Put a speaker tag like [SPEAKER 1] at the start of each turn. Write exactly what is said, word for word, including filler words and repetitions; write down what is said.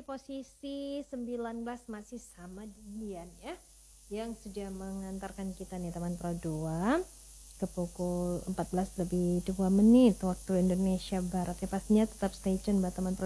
[SPEAKER 1] posisi sembilan belas masih sama Dian ya, yang sudah mengantarkan kita nih teman Pro dua ke pukul empat belas lebih dua menit waktu Indonesia Barat ya. Pastinya tetap stay tune buat teman Pro